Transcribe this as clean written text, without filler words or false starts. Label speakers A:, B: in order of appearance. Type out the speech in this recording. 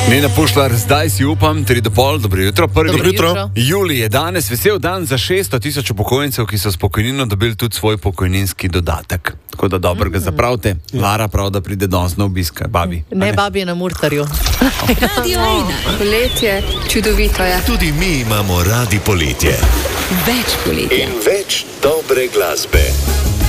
A: Nina Pušlar, zdaj si upam, 3:30, dobro jutro.
B: Dobro jutro.
A: Julij je danes vesel dan za 600,000 upokojencev, ki so s pokojnino dobili tudi svoj pokojninski dodatek. Tako da dobro ga zapravite. Lara prav, da pride danes na obisk, babi.
C: Ne, babi je na Murtarju.
D: Radio 1. Poletje, čudovito je.
B: Tudi mi imamo radi poletje.
D: Več poletja.
B: In več dobre glasbe.